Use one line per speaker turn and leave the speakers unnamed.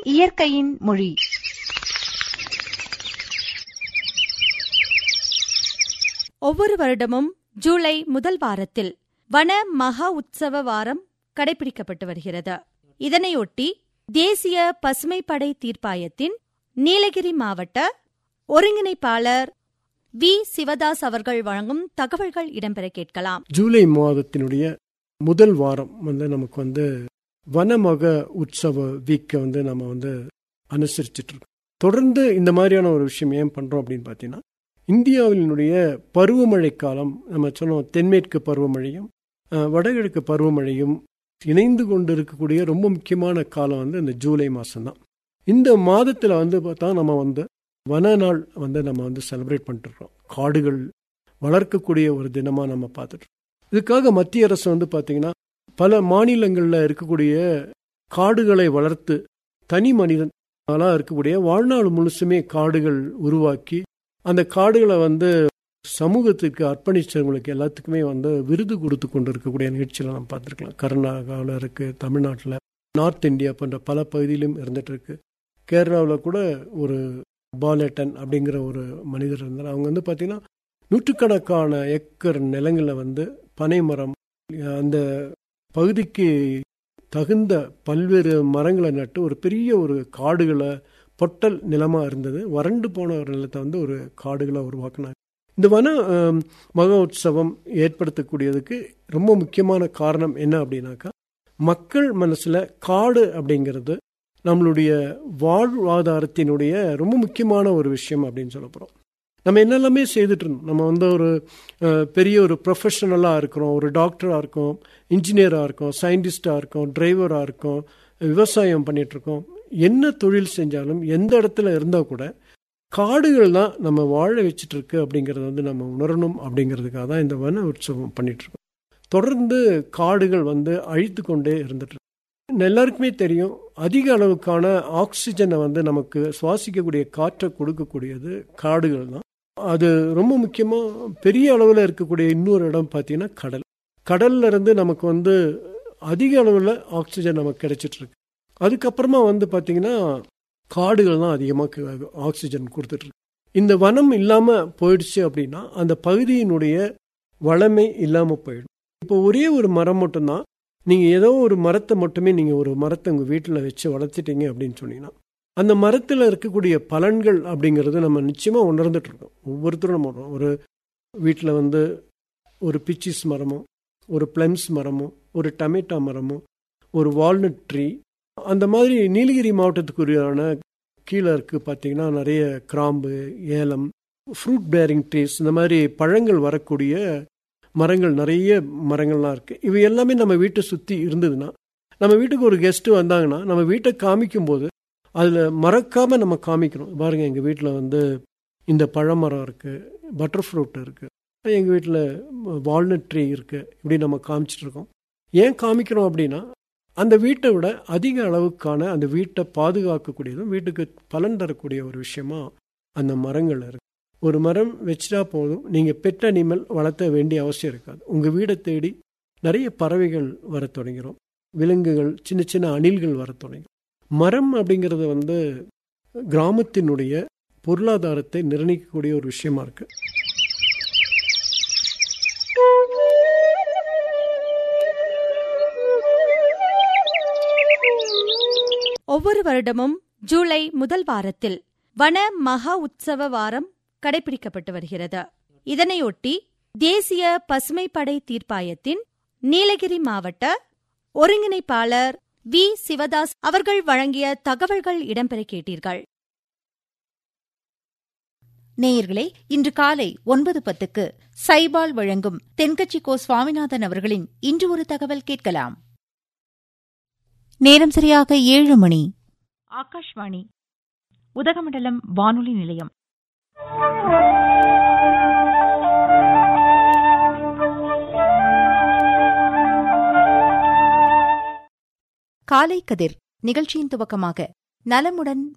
இயற்கையின் மொழி.
ஒவ்வொரு வருடமும் ஜூலை முதல் வாரத்தில் வன மகா உற்சவ வாரம் கடைபிடிக்கப்பட்டு வருகிறது. இதனையொட்டி தேசிய பசுமைப்படை தீர்ப்பாயத்தின் நீலகிரி மாவட்ட ஒருங்கிணைப்பாளர் வி. சிவதாஸ் அவர்கள் வழங்கும் தகவல்கள் இடம்பெற கேட்கலாம்.
ஜூலை மாதத்தினுடைய முதல் வாரம் நமக்கு வனமக உற்சவ வீக்கை நம்ம அனுசரிச்சுட்டு இருக்கோம். தொடர்ந்து இந்த மாதிரியான ஒரு விஷயம் ஏன் பண்றோம் அப்படின்னு பார்த்தீங்கன்னா, இந்தியாவினுடைய பருவமழை காலம் நம்ம சொன்னோம், தென்மேற்கு பருவமழையும் வடகிழக்கு பருவமழையும் இணைந்து கொண்டு இருக்கக்கூடிய ரொம்ப முக்கியமான காலம் இந்த ஜூலை மாதம்தான். இந்த மாதத்தில் பார்த்தா நம்ம வன நாள் நம்ம செலிப்ரேட் பண்ணிட்டு இருக்கோம். காடுகள் வளர்க்கக்கூடிய ஒரு தினமா நம்ம பார்த்துட்டு இருக்கோம். இதுக்காக மத்திய அரசு பார்த்தீங்கன்னா பல மாநிலங்களில் இருக்கக்கூடிய காடுகளை வளர்த்து தனி மனிதனாக இருக்கக்கூடிய வாழ்நாள் முழுசுமே காடுகள் உருவாக்கி அந்த காடுகளை சமூகத்துக்கு அர்ப்பணிச்சவங்களுக்கு எல்லாத்துக்குமே விருது கொடுத்து கொண்டு இருக்கக்கூடிய நிகழ்ச்சியில் நம்ம பார்த்துருக்கலாம். கர்நாடகாவில் இருக்கு, தமிழ்நாட்டில், நார்த் இந்தியா போன்ற பல பகுதியிலும் இருந்துட்டு இருக்கு. கேரளாவில் கூட ஒரு பாலேட்டன் அப்படிங்கிற ஒரு மனிதர் இருந்தார். அவங்க பார்த்தீங்கன்னா நூற்றுக்கணக்கான ஏக்கர் நிலங்களில் பனை மரம், அந்த பகுதிக்கு தகுந்த பல்வேறு மரங்களை நட்டு ஒரு பெரிய ஒரு காடுகளை பொட்டல் நிலமாக இருந்தது. வறண்டு போன ஒரு நிலத்தை ஒரு காடுகளை உருவாக்குனாங்க. இந்த வன மகா உற்சவம் ஏற்படுத்தக்கூடியதுக்கு ரொம்ப முக்கியமான காரணம் என்ன அப்படின்னாக்கா, மக்கள் மனசில் காடு அப்படிங்கிறது நம்மளுடைய வாழ்வாதாரத்தினுடைய ரொம்ப முக்கியமான ஒரு விஷயம் அப்படின்னு சொல்ல போகிறோம். நம்ம என்னெல்லாமே செய்துட்டு இருந்தோம். நம்ம ஒரு பெரிய ஒரு ப்ரொஃபஷனலாக இருக்கிறோம், ஒரு டாக்டராக இருக்கோம், இன்ஜினியராக இருக்கோம், சயின்டிஸ்டாக இருக்கோம், டிரைவராக இருக்கோம், விவசாயம் பண்ணிகிட்ருக்கோம். என்ன தொழில் செஞ்சாலும் எந்த இடத்துல இருந்தால் கூட காடுகள் தான் நம்ம வாழ வச்சுட்டு இருக்கு அப்படிங்கிறத நம்ம உணரணும். அப்படிங்கிறதுக்காக தான் இந்த வன உற்சவம் பண்ணிகிட்ருக்கோம். தொடர்ந்து காடுகள் அழித்து கொண்டே இருந்துட்டு இருக்கு. எல்லாருக்குமே தெரியும், அதிக அளவுக்கான ஆக்சிஜனை நமக்கு சுவாசிக்கக்கூடிய காற்றை கொடுக்கக்கூடியது காடுகள் தான். அது ரொம்ப முக்கியமாக பெரிய அளவில் இருக்கக்கூடிய இன்னொரு இடம் பார்த்தீங்கன்னா கடல். கடல்ல இருந்து நமக்கு அதிக அளவில் ஆக்சிஜன் நமக்கு கிடைச்சிட்டு இருக்கு. அதுக்கப்புறமா பார்த்தீங்கன்னா காடுகள் தான் அதிகமாக ஆக்சிஜன் கொடுத்துட்டு இருக்கு. இந்த வனம் இல்லாமல் போயிடுச்சு அப்படின்னா அந்த பகுதியினுடைய வளமை இல்லாமல் போயிடும். இப்போ ஒரே ஒரு மரம் மட்டும்தான், நீங்கள் ஏதோ ஒரு மரத்தை மட்டுமே ஒரு மரத்தை உங்கள் வீட்டில் வச்சு வளர்த்துட்டீங்க அப்படின்னு சொன்னீங்கன்னா அந்த மரத்தில் இருக்கக்கூடிய பலன்கள் அப்படிங்கிறது நம்ம நிச்சயமாக உணர்ந்துட்டு இருக்கோம். ஒவ்வொருத்தரும் நம்ம ஒரு வீட்டில் ஒரு பிச்சிஸ் மரமோ, ஒரு பிளம்ஸ் மரமோ, ஒரு டமேட்டா மரமோ, ஒரு வால்நட் ட்ரீ, அந்த மாதிரி நீலகிரி மாவட்டத்துக்குரியான கீழே இருக்குது பார்த்தீங்கன்னா நிறைய கிராம்பு, ஏலம், ஃப்ரூட் பேரிங் ட்ரீஸ், இந்த மாதிரி பழங்கள் வரக்கூடிய மரங்கள், நிறைய மரங்கள்லாம் இருக்குது. இவை எல்லாமே நம்ம வீட்டை சுற்றி இருந்ததுன்னா, நம்ம வீட்டுக்கு ஒரு கெஸ்ட்டு வந்தாங்கன்னா நம்ம வீட்டை காமிக்கும் போது அதில் மறக்காமல் நம்ம காமிக்கணும். பாருங்கள், எங்கள் வீட்டில் இந்த பழமரம் இருக்குது, பட்டர் ஃப்ரூட் இருக்குது, எங்கள் வீட்டில் வால்நட் ட்ரீ இருக்குது, இப்படி நம்ம காமிச்சிட்ருக்கோம். ஏன் காமிக்கிறோம் அப்படின்னா, அந்த வீட்டை விட அதிக அளவுக்கான அந்த வீட்டை பாதுகாக்கக்கூடியதும் வீட்டுக்கு பலன் தரக்கூடிய ஒரு விஷயமா அந்த மரங்கள் இருக்குது. ஒரு மரம் வச்சுட்டா போதும், நீங்கள் பெட் அனிமல் வளர்த்த வேண்டிய அவசியம் இருக்காது. உங்கள் வீடை தேடி நிறைய பறவைகள் வர தொடங்கிடும், விலங்குகள், சின்ன சின்ன அணில்கள் வர தொடங்கும். மரம் அப்படிங்கிறது கிராமத்தினுடைய பொருளாதாரத்தை நிர்ணயிக்கக்கூடிய ஒரு விஷயமா இருக்கு.
ஒவ்வொரு வருடமும் ஜூலை முதல் வாரத்தில் வன மகா உற்சவ வாரம் கடைபிடிக்கப்பட்டு வருகிறது. இதனையொட்டி தேசிய பசுமைப்படை தீர்ப்பாயத்தின் நீலகிரி மாவட்ட ஒருங்கிணைப்பாளர் வி. சிவதாஸ் அவர்கள் வழங்கிய தகவல்கள் இடம்பெற கேட்டீர்கள்.
நேயர்களே, இன்று காலை 9:10 சைபால் வழங்கும் தென்கட்சி கோ. சுவாமிநாதன் அவர்களின் இன்று ஒரு தகவல் கேட்கலாம். நேரம் சரியாக 7 மணி.
ஆகாஷ்வாணி உதகமண்டலம் வானொலி நிலையம்.
காலை கதிர் நிகழ்ச்சியின் துவக்கமாக நலமுடன்